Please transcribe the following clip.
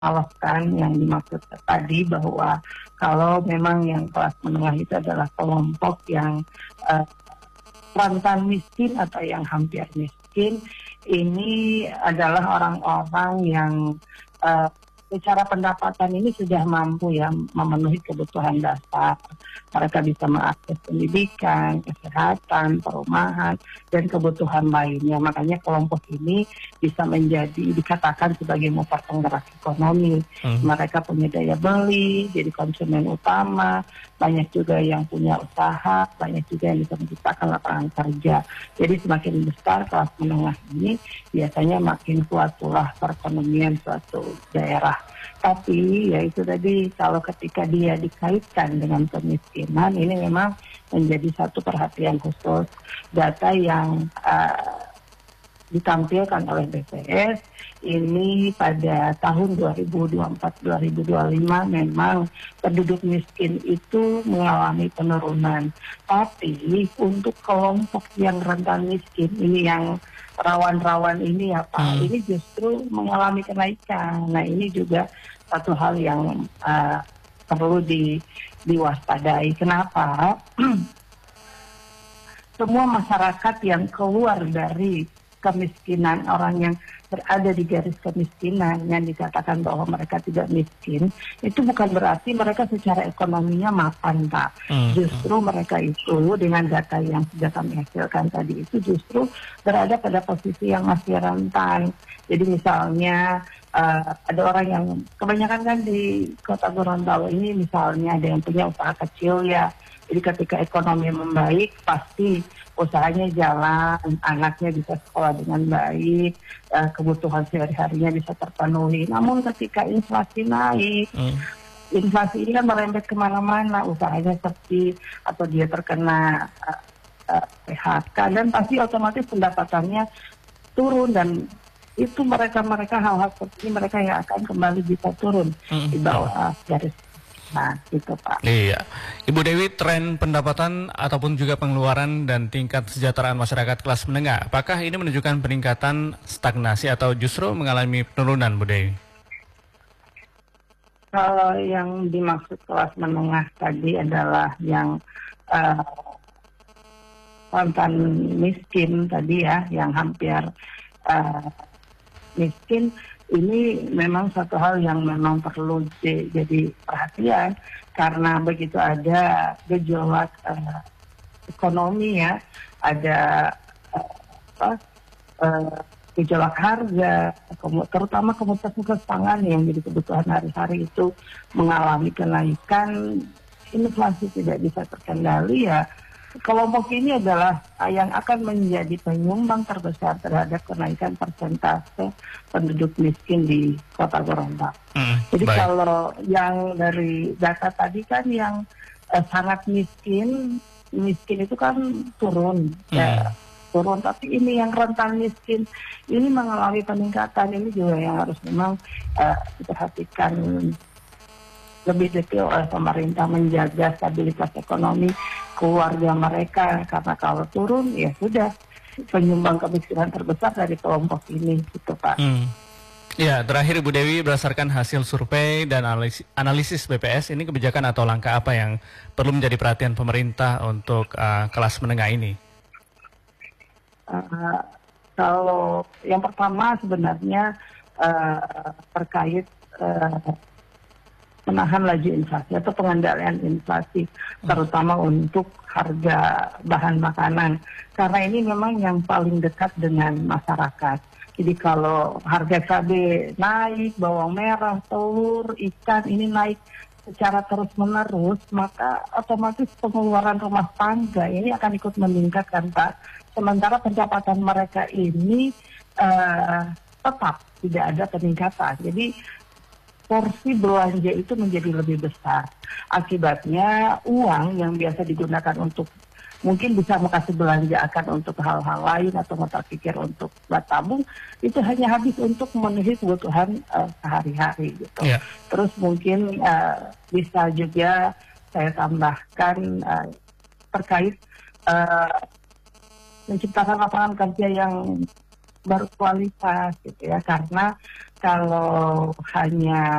alasan yang dimaksud tadi bahwa kalau memang yang kelas menengah itu adalah kelompok yang rentan miskin atau yang hampir miskin, ini adalah orang-orang yang secara pendapatan ini sudah mampu ya memenuhi kebutuhan dasar. Mereka bisa mengakses pendidikan, kesehatan, perumahan, dan kebutuhan lainnya. Makanya kelompok ini bisa dikatakan sebagai motor penggerak ekonomi. Mereka punya daya beli, jadi konsumen utama, banyak juga yang punya usaha, banyak juga yang bisa menciptakan lapangan kerja. Jadi semakin besar kelas menengah ini, biasanya makin kuat pula perekonomian suatu daerah. Tapi ya itu tadi, kalau ketika dia dikaitkan dengan kemiskinan, ini memang menjadi satu perhatian khusus. Data yang ditampilkan oleh BPS ini pada tahun 2024-2025 memang penduduk miskin itu mengalami penurunan. Tapi untuk kelompok yang rentan miskin, ini yang rawan-rawan ini ya Pak, ini justru mengalami kenaikan. Nah ini juga satu hal yang perlu diwaspadai. Kenapa? Semua masyarakat yang keluar dari kemiskinan, orang yang berada di garis kemiskinan yang dikatakan bahwa mereka tidak miskin, itu bukan berarti mereka secara ekonominya mapan, Pak. Justru mereka itu dengan data yang sudah kami hasilkan tadi itu justru berada pada posisi yang masih rentan. Jadi misalnya ada orang yang kebanyakan kan di Kota Gorontalo ini misalnya ada yang punya usaha kecil ya. Jadi ketika ekonomi membaik pasti usahanya jalan, anaknya bisa sekolah dengan baik, kebutuhan sehari-harinya bisa terpenuhi. Namun ketika inflasi naik, inflasi ini kan merembet kemana-mana, usahanya sepi atau dia terkena PHK, dan pasti otomatis pendapatannya turun, dan itu mereka hal-hal seperti ini mereka yang akan kembali bisa turun di bawah garis. Nah, itu Pak. Iya, Ibu Dewi, tren pendapatan ataupun juga pengeluaran dan tingkat kesejahteraan masyarakat kelas menengah, apakah ini menunjukkan peningkatan, stagnasi, atau justru mengalami penurunan, Bu Dewi? Kalau yang dimaksud kelas menengah tadi adalah yang rentan miskin tadi ya, yang hampir miskin. Ini memang satu hal yang memang perlu jadi perhatian, karena begitu ada gejolak ekonomi ya, ada gejolak harga, terutama komoditas pangan yang jadi kebutuhan hari-hari itu mengalami kenaikan, inflasi tidak bisa terkendali ya. Kelompok ini adalah yang akan menjadi penyumbang terbesar terhadap kenaikan persentase penduduk miskin di Kota Gorontalo. Jadi baik. Kalau yang dari data tadi kan yang sangat miskin itu kan turun, turun. Tapi ini yang rentan miskin ini mengalami peningkatan. Ini juga yang harus memang diperhatikan lebih detail oleh pemerintah, menjaga stabilitas ekonomi keluarga mereka, karena kalau turun ya sudah penyumbang kemiskinan terbesar dari kelompok ini gitu Pak. Ya, terakhir Ibu Dewi, berdasarkan hasil survei dan analisis BPS, ini kebijakan atau langkah apa yang perlu menjadi perhatian pemerintah untuk kelas menengah ini? Kalau yang pertama sebenarnya terkait menahan laju inflasi atau pengendalian inflasi, terutama untuk harga bahan makanan. Karena ini memang yang paling dekat dengan masyarakat. Jadi kalau harga cabai naik, bawang merah, telur, ikan ini naik secara terus-menerus, maka otomatis pengeluaran rumah tangga ini akan ikut meningkat kan Pak. Sementara pendapatan mereka ini tetap tidak ada peningkatan. Jadi porsi belanja itu menjadi lebih besar. Akibatnya uang yang biasa digunakan untuk mungkin bisa makasih belanja akan untuk hal-hal lain atau mau terpikir untuk buat tabung, itu hanya habis untuk memenuhi kebutuhan sehari-hari gitu. Yeah. Terus mungkin bisa juga saya tambahkan terkait menciptakan lapangan kerja yang berkualitas gitu ya, karena kalau hanya